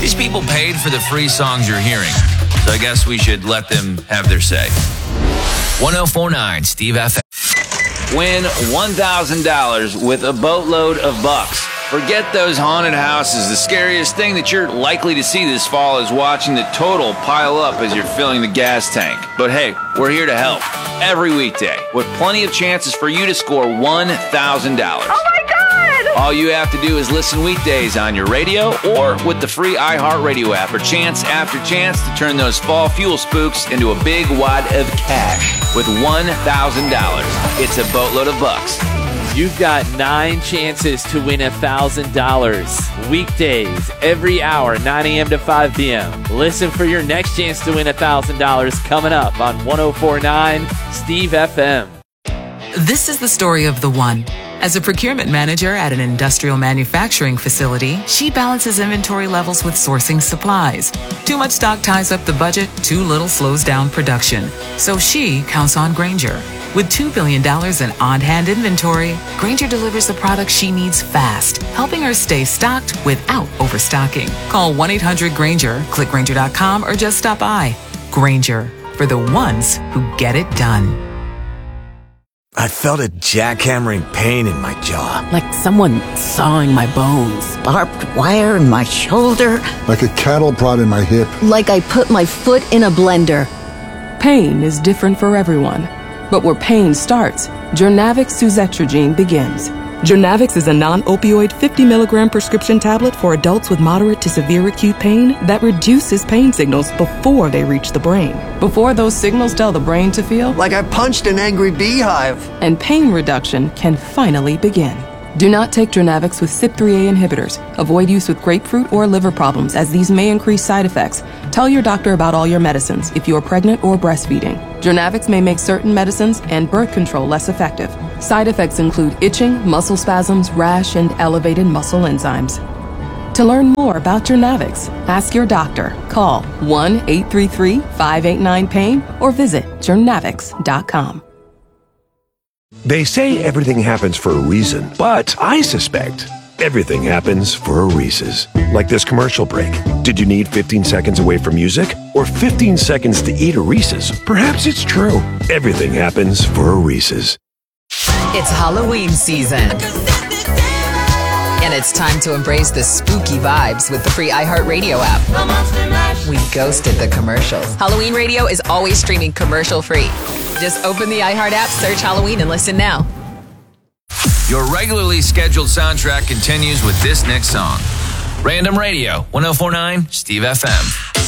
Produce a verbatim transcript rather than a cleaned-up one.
these people paid for the free songs you're hearing. So I guess we should let them have their say. one oh four point nine Steve F M. Win one thousand dollars with a boatload of bucks. Forget those haunted houses. The scariest thing that you're likely to see this fall is watching the total pile up as you're filling the gas tank. But hey, we're here to help every weekday with plenty of chances for you to score one thousand dollars. Oh my God! All you have to do is listen weekdays on your radio or with the free iHeartRadio app, or chance after chance to turn those fall fuel spooks into a big wad of cash with one thousand dollars. It's a boatload of bucks. You've got nine chances to win one thousand dollars. Weekdays, every hour, nine a.m. to five p.m. Listen for your next chance to win one thousand dollars coming up on one oh four point nine Steve F M. This is the story of the one. As a procurement manager at an industrial manufacturing facility, she balances inventory levels with sourcing supplies. Too much stock ties up the budget, too little slows down production. So she counts on Grainger. With two billion dollars in on-hand inventory, Grainger delivers the products she needs fast, helping her stay stocked without overstocking. Call one eight hundred Grainger, click Grainger dot com, or just stop by. Grainger, for the ones who get it done. I felt a jackhammering pain in my jaw. Like someone sawing my bones. Barbed wire in my shoulder. Like a cattle prod in my hip. Like I put my foot in a blender. Pain is different for everyone. But where pain starts, Journavx suzetrigine begins. Journavx is a non-opioid fifty milligram prescription tablet for adults with moderate to severe acute pain that reduces pain signals before they reach the brain. Before those signals tell the brain to feel like I punched an angry beehive. And pain reduction can finally begin. Do not take Journavx with C Y P three A inhibitors. Avoid use with grapefruit or liver problems, as these may increase side effects. Tell your doctor about all your medicines if you are pregnant or breastfeeding. Journavx may make certain medicines and birth control less effective. Side effects include itching, muscle spasms, rash, and elevated muscle enzymes. To learn more about Journavx, ask your doctor. Call one eight three three, five eight nine, pain or visit journavx dot com. They say everything happens for a reason, but I suspect everything happens for a Reese's. Like this commercial break. Did you need fifteen seconds away from music or fifteen seconds to eat a Reese's? Perhaps it's true. Everything happens for a Reese's. It's Halloween season. And it's time to embrace the spooky vibes with the free iHeartRadio app. We ghosted the commercials. Halloween Radio is always streaming commercial free. Just open the iHeart app, search Halloween, and listen now. Your regularly scheduled soundtrack continues with this next song. Random Radio, one oh four point nine Steve F M.